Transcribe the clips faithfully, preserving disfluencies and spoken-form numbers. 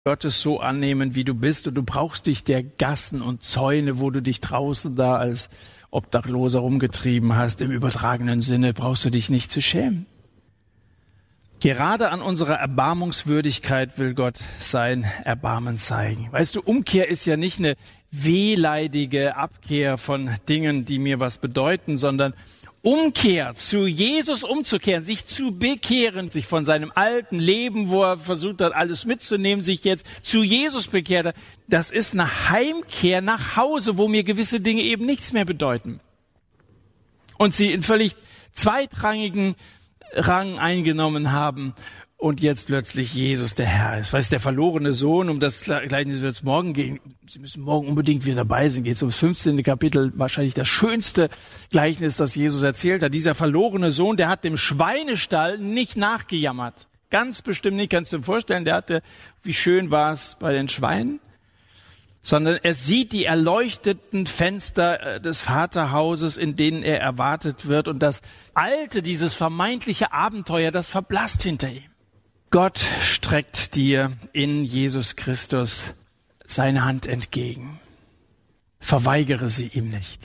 Gottes so annehmen, wie du bist, und du brauchst dich der Gassen und Zäune, wo du dich draußen da als Obdachloser rumgetrieben hast, im übertragenen Sinne, brauchst du dich nicht zu schämen. Gerade an unserer Erbarmungswürdigkeit will Gott sein Erbarmen zeigen. Weißt du, Umkehr ist ja nicht eine wehleidige Abkehr von Dingen, die mir was bedeuten, sondern Umkehr, zu Jesus umzukehren, sich zu bekehren, sich von seinem alten Leben, wo er versucht hat, alles mitzunehmen, sich jetzt zu Jesus bekehrt hat, das ist eine Heimkehr nach Hause, wo mir gewisse Dinge eben nichts mehr bedeuten. Und sie in völlig zweitrangigen Rang eingenommen haben und jetzt plötzlich Jesus der Herr ist. Weißt du, der verlorene Sohn, um das Gleichnis wird es morgen gehen. Sie müssen morgen unbedingt wieder dabei sein. Geht es ums fünfzehnte Kapitel, wahrscheinlich das schönste Gleichnis, das Jesus erzählt hat. Dieser verlorene Sohn, der hat dem Schweinestall nicht nachgejammert. Ganz bestimmt nicht, kannst du dir vorstellen. Der hatte, wie schön war es bei den Schweinen? Sondern er sieht die erleuchteten Fenster des Vaterhauses, in denen er erwartet wird. Und das Alte, dieses vermeintliche Abenteuer, das verblasst hinter ihm. Gott streckt dir in Jesus Christus seine Hand entgegen. Verweigere sie ihm nicht.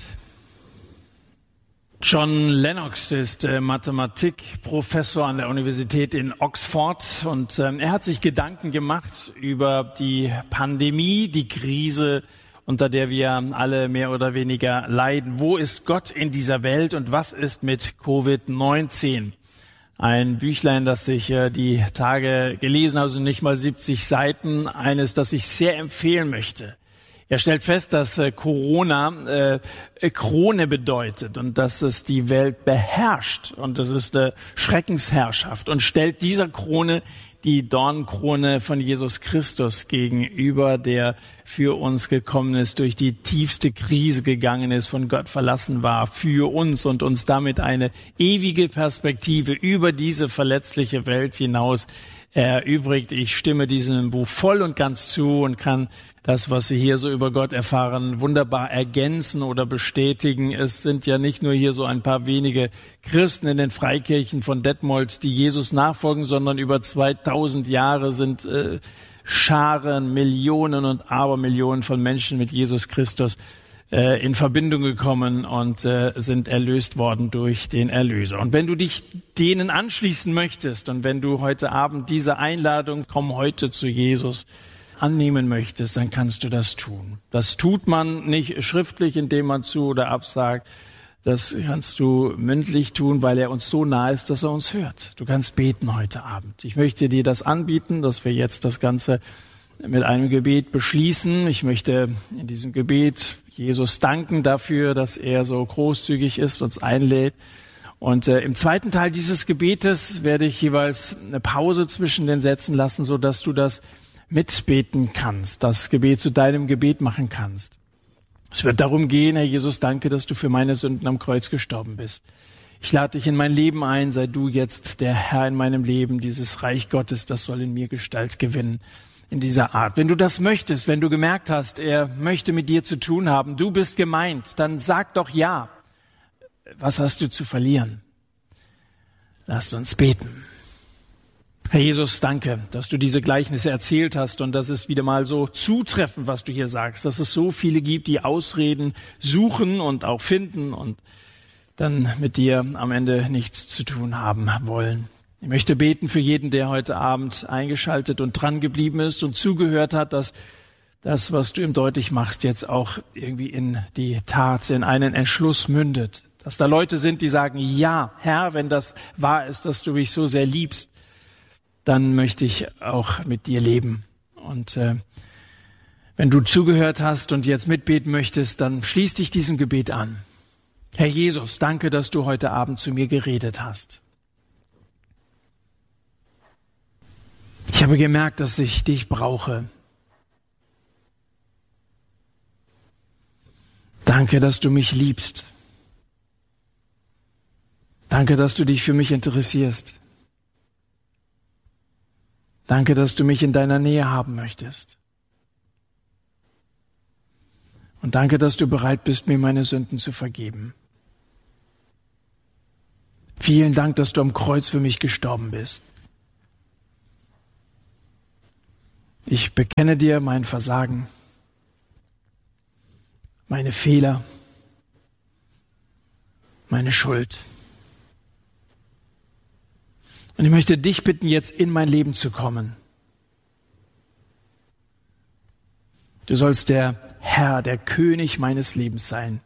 John Lennox ist äh, Mathematikprofessor an der Universität in Oxford und ähm, er hat sich Gedanken gemacht über die Pandemie, die Krise, unter der wir alle mehr oder weniger leiden. Wo ist Gott in dieser Welt und was ist mit Covid neunzehn? Ein Büchlein, das ich äh, die Tage gelesen habe, also nicht mal siebzig Seiten, eines, das ich sehr empfehlen möchte. Er stellt fest, dass äh, Corona äh, Krone bedeutet und dass es die Welt beherrscht und das ist eine Schreckensherrschaft und stellt dieser Krone die Dornenkrone von Jesus Christus gegenüber, der für uns gekommen ist, durch die tiefste Krise gegangen ist, von Gott verlassen war, für uns und uns damit eine ewige Perspektive über diese verletzliche Welt hinaus erübrigt. Ich stimme diesem Buch voll und ganz zu und kann das, was Sie hier so über Gott erfahren, wunderbar ergänzen oder bestätigen. Es sind ja nicht nur hier so ein paar wenige Christen in den Freikirchen von Detmold, die Jesus nachfolgen, sondern über zweitausend Jahre sind äh, Scharen, Millionen und Abermillionen von Menschen mit Jesus Christus äh, in Verbindung gekommen und äh, sind erlöst worden durch den Erlöser. Und wenn du dich denen anschließen möchtest und wenn du heute Abend diese Einladung, komm heute zu Jesus, annehmen möchtest, dann kannst du das tun. Das tut man nicht schriftlich, indem man zu oder absagt. Das kannst du mündlich tun, weil er uns so nah ist, dass er uns hört. Du kannst beten heute Abend. Ich möchte dir das anbieten, dass wir jetzt das Ganze mit einem Gebet beschließen. Ich möchte in diesem Gebet Jesus danken dafür, dass er so großzügig ist, uns einlädt. Und äh, im zweiten Teil dieses Gebetes werde ich jeweils eine Pause zwischen den Sätzen lassen, so dass du das mitbeten kannst, das Gebet zu deinem Gebet machen kannst. Es wird darum gehen, Herr Jesus, danke, dass du für meine Sünden am Kreuz gestorben bist. Ich lade dich in mein Leben ein, sei du jetzt der Herr in meinem Leben, dieses Reich Gottes, das soll in mir Gestalt gewinnen, in dieser Art. Wenn du das möchtest, wenn du gemerkt hast, er möchte mit dir zu tun haben, du bist gemeint, dann sag doch ja. Was hast du zu verlieren? Lasst uns beten. Herr Jesus, danke, dass du diese Gleichnisse erzählt hast und das ist wieder mal so zutreffend, was du hier sagst, dass es so viele gibt, die Ausreden suchen und auch finden und dann mit dir am Ende nichts zu tun haben wollen. Ich möchte beten für jeden, der heute Abend eingeschaltet und dran geblieben ist und zugehört hat, dass das, was du ihm deutlich machst, jetzt auch irgendwie in die Tat, in einen Entschluss mündet. Dass da Leute sind, die sagen, ja, Herr, wenn das wahr ist, dass du mich so sehr liebst, dann möchte ich auch mit dir leben. Und äh, wenn du zugehört hast und jetzt mitbeten möchtest, dann schließ dich diesem Gebet an. Herr Jesus, danke, dass du heute Abend zu mir geredet hast. Ich habe gemerkt, dass ich dich brauche. Danke, dass du mich liebst. Danke, dass du dich für mich interessierst. Danke, dass du mich in deiner Nähe haben möchtest. Und danke, dass du bereit bist, mir meine Sünden zu vergeben. Vielen Dank, dass du am Kreuz für mich gestorben bist. Ich bekenne dir mein Versagen, meine Fehler, meine Schuld. Und ich möchte dich bitten, jetzt in mein Leben zu kommen. Du sollst der Herr, der König meines Lebens sein.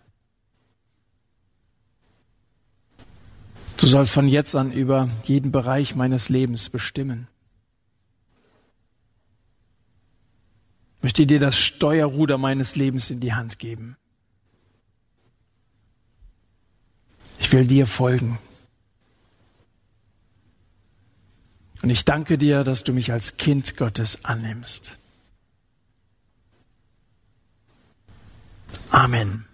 Du sollst von jetzt an über jeden Bereich meines Lebens bestimmen. Ich möchte dir das Steuerruder meines Lebens in die Hand geben. Ich will dir folgen. Und ich danke dir, dass du mich als Kind Gottes annimmst. Amen.